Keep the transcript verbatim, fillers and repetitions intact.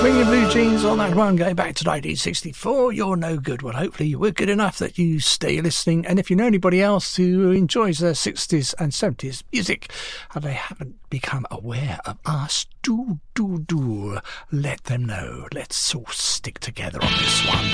Ringing Blue Jeans on that one, going back to nineteen sixty-four. You're no good. Well, hopefully you were good enough that you stay listening. And if you know anybody else who enjoys their sixties and seventies music and they haven't become aware of us, do, do, do let them know. Let's all stick together on this one.